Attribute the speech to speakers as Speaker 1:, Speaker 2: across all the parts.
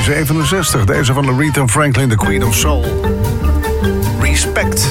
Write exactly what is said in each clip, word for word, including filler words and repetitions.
Speaker 1: negentien zevenenzestig. Deze van Aretha Franklin, The Queen of Soul. Respect.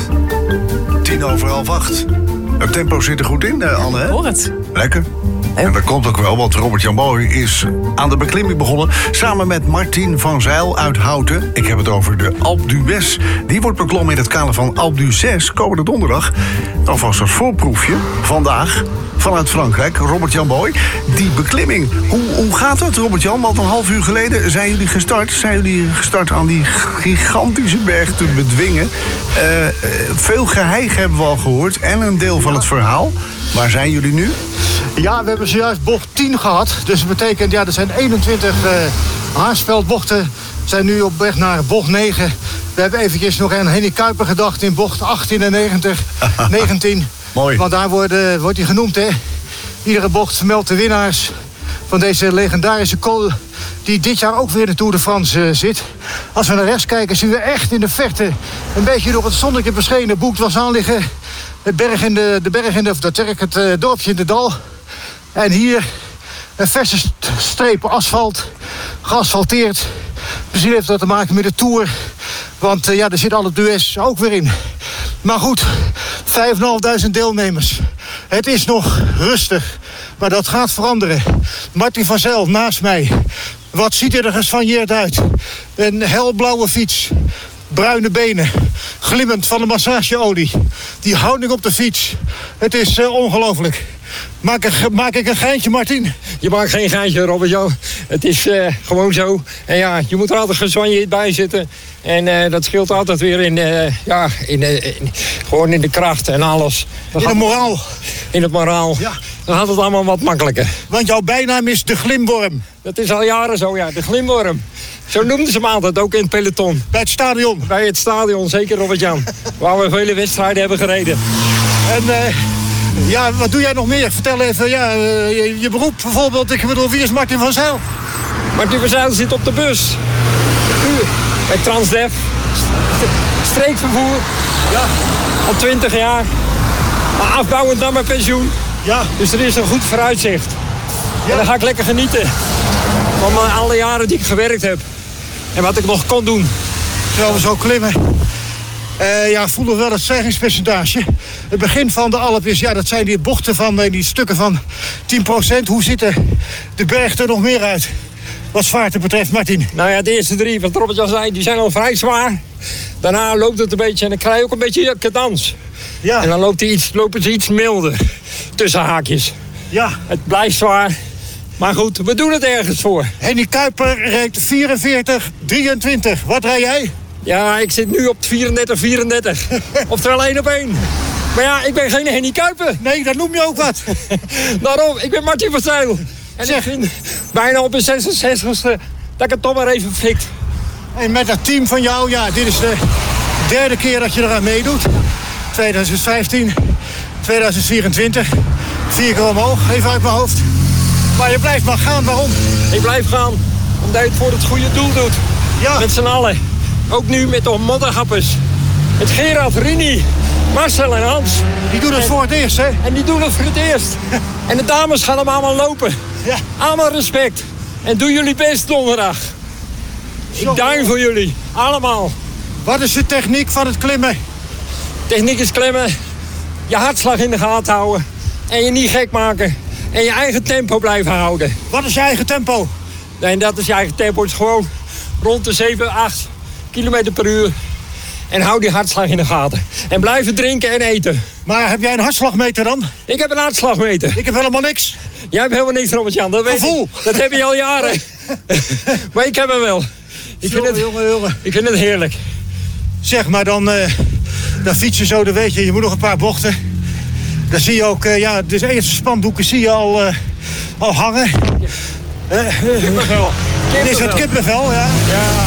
Speaker 1: Tien over half acht. Het tempo zit er goed in, Anne, hè?
Speaker 2: Ik hoor het.
Speaker 1: Lekker. En dat komt ook wel, want Robert-Jan Boy is aan de beklimming begonnen. Samen met Martin van Zijl uit Houten. Ik heb het over de Alpe d'Huez. Die wordt beklommen in het kader van Alpe d'Huez komende donderdag. Alvast als voorproefje, vandaag, vanuit Frankrijk. Robert-Jan Boy, die beklimming. Hoe, hoe gaat het, Robert-Jan? Want een half uur geleden zijn jullie gestart. Zijn jullie gestart aan die gigantische berg te bedwingen. Uh, uh, veel geheig hebben we al gehoord. En een deel van het verhaal. Waar zijn jullie nu?
Speaker 3: Ja, we hebben zojuist bocht tien gehad. Dus dat betekent, ja, er zijn eenentwintig uh, haarspeldbochten. We zijn nu op weg naar bocht negen. We hebben eventjes nog aan Henny Kuiper gedacht in bocht achttien en negentig, negentien.
Speaker 1: Mooi.
Speaker 3: Want daar wordt, uh, wordt hij genoemd, hè. Iedere bocht vermeldt de winnaars van deze legendarische col, die dit jaar ook weer in de Tour de France uh, zit. Als we naar rechts kijken, zien we echt in de verte een beetje door het zonnetje beschenen boek was aan liggen. Het berg in de, de berg in de, of dat zeg ik, het uh, dorpje in de dal. En hier een verse streep asfalt, geasfalteerd. Misschien heeft dat te maken met de Tour. Want uh, ja, er zit Alpe d'Huez ook weer in. Maar goed, vijfduizend deelnemers. Het is nog rustig, maar dat gaat veranderen. Martin van Zijl naast mij. Wat ziet er gesvanjeerd uit. Een helblauwe fiets. Bruine benen. Glimmend van de massageolie. Die houding op de fiets. Het is uh, ongelooflijk. Maak, een, maak ik een geintje, Martin?
Speaker 4: Je maakt geen geintje, Robert-Jan. Het is uh, gewoon zo. En ja, je moet er altijd gezwanjeerd bij zitten. En uh, dat scheelt altijd weer in, uh, ja, in, uh, in, gewoon in de kracht en alles.
Speaker 3: In de moraal.
Speaker 4: In het moraal. Ja. Dan gaat het allemaal wat makkelijker.
Speaker 3: Want jouw bijnaam is de glimworm.
Speaker 4: Dat is al jaren zo, ja. De glimworm. Zo noemden ze hem altijd, ook in het peloton.
Speaker 3: Bij het stadion?
Speaker 4: Bij het stadion, zeker, Robert-Jan. Waar we vele wedstrijden hebben gereden.
Speaker 3: En uh, ja, wat doe jij nog meer? Vertel even, ja, uh, je, je beroep bijvoorbeeld. Ik bedoel, wie is Martin van Zijl?
Speaker 4: Martin van Zijl zit op de bus. U, bij Transdev. Streekvervoer. Ja. Al twintig jaar. Maar afbouwend naar mijn pensioen.
Speaker 3: Ja.
Speaker 4: Dus er is een goed vooruitzicht. Ja. En dan ga ik lekker genieten. Van alle jaren die ik gewerkt heb. En wat ik nog kon doen.
Speaker 3: Terwijl we zo klimmen. Uh, ja, voel nog wel het stijgingspercentage. Het begin van de Alp is, ja, dat zijn die bochten van die stukken van tien procent. Hoe ziet de, de berg er nog meer uit? Wat zwaarte betreft, Martin.
Speaker 4: Nou ja, de eerste drie, wat Robert al zei, die zijn al vrij zwaar. Daarna loopt het een beetje en dan krijg je ook een beetje cadans. Ja. En dan loopt hij iets, lopen ze iets milder. Tussen haakjes.
Speaker 3: Ja. Het
Speaker 4: blijft zwaar. Maar goed, we doen het ergens voor.
Speaker 3: Henny Kuiper reed vierenveertig drieëntwintig. Wat rij jij?
Speaker 4: Ja, ik zit nu op vierendertig vierendertig. Oftewel één op één. Maar ja, ik ben geen Henny Kuiper.
Speaker 3: Nee, dat noem je ook wat.
Speaker 4: Daarom, ik ben Martin van Zijl. En zeg, ik vind bijna op een zesenzestigste dat ik het toch maar even fikt.
Speaker 3: En met dat team van jou, ja, dit is de derde keer dat je eraan meedoet. twintig vijftien, twintig vierentwintig. Vier keer omhoog, even uit mijn hoofd. Maar je blijft maar gaan, waarom?
Speaker 4: Ik blijf gaan, omdat je het voor het goede doel doet. Ja. Met z'n allen. Ook nu met de moddergappers. Met Gerard, Rini, Marcel en Hans.
Speaker 3: Die doen het en, voor het eerst, hè?
Speaker 4: En die doen het voor het eerst. En de dames gaan hem allemaal lopen. Ja. Allemaal respect. En doe jullie best donderdag. Ik duim voor jullie. Allemaal.
Speaker 3: Wat is de techniek van het klimmen?
Speaker 4: Techniek is klimmen. Je hartslag in de gaten houden. En je niet gek maken. En je eigen tempo blijven houden.
Speaker 3: Wat is je eigen tempo?
Speaker 4: Nee, dat is je eigen tempo. Het is gewoon rond de zeven, acht kilometer per uur. En hou die hartslag in de gaten. En blijven drinken en eten.
Speaker 3: Maar heb jij een hartslagmeter dan?
Speaker 4: Ik heb een hartslagmeter.
Speaker 3: Ik heb helemaal niks.
Speaker 4: Jij hebt helemaal niks, Robert-Jan. Dat weet
Speaker 3: Gevoel.
Speaker 4: ik. Dat heb je al jaren. Maar ik heb hem wel. Ik vind,
Speaker 3: jongen,
Speaker 4: het,
Speaker 3: jongen, jongen.
Speaker 4: ik vind het heerlijk.
Speaker 3: Zeg maar, dan, uh, dan fiets je zo, dan weet je, je moet nog een paar bochten. Dan zie je ook, uh, ja, de eerste spandoeken zie je al, uh, al hangen.
Speaker 4: Uh, kippenvel.
Speaker 3: Dit is het kippenvel, ja.
Speaker 4: Ja.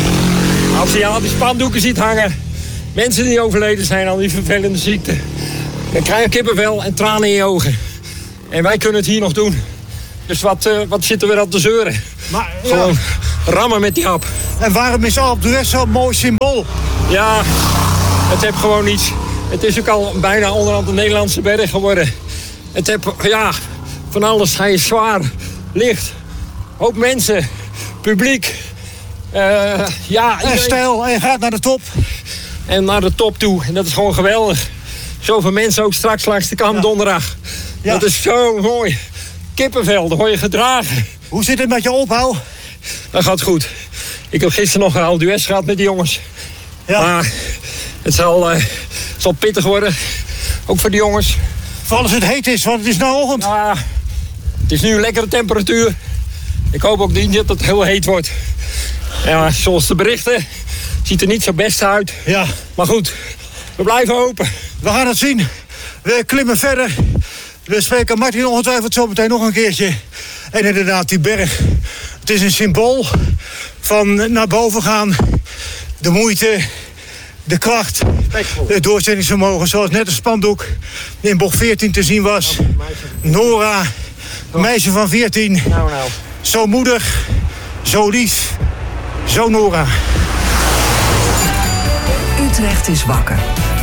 Speaker 4: Als je al die spandoeken ziet hangen, mensen die overleden zijn aan die vervelende ziekte, dan krijg je kippenvel en tranen in je ogen. En wij kunnen het hier nog doen. Dus wat, uh, wat zitten we dan te zeuren?
Speaker 3: Maar, ja.
Speaker 4: Gewoon rammen met die hap.
Speaker 3: En waarom is Alpe d'Huez zo'n mooi symbool?
Speaker 4: Ja, het heeft gewoon iets. Het is ook al bijna onderhand een Nederlandse berg geworden. Het heeft, ja, van alles. Hij is zwaar, licht, hoop mensen, publiek. Uh, ja,
Speaker 3: En stijl, en je gaat naar de top.
Speaker 4: En naar de top toe. En dat is gewoon geweldig. Zoveel mensen ook straks langs de kant ja. donderdag. Ja. Dat is zo mooi. Kippenvel, daar word je gedragen.
Speaker 3: Hoe zit het met je opbouw?
Speaker 4: Dat gaat goed. Ik heb gisteren nog een Alpe d'Huez gehad met die jongens. Ja. Maar het zal, uh, het zal pittig worden. Ook voor de jongens.
Speaker 3: Vooral als het heet is, want het is nou ochtend.
Speaker 4: Ja, het is nu een lekkere temperatuur. Ik hoop ook niet dat het heel heet wordt. Ja, zoals de berichten, ziet er niet zo best uit.
Speaker 3: Ja.
Speaker 4: Maar goed, we blijven hopen.
Speaker 3: We gaan het zien. We klimmen verder. We spreken Martin ongetwijfeld zo meteen nog een keertje. En inderdaad, die berg. Het is een symbool van naar boven gaan. De moeite, de kracht, het doorzettingsvermogen. Zoals net een spandoek in bocht veertien te zien was. Nora, een meisje van veertien.
Speaker 4: Nou, nou.
Speaker 3: Zo moedig, zo lief, zo Nora.
Speaker 2: Utrecht is wakker.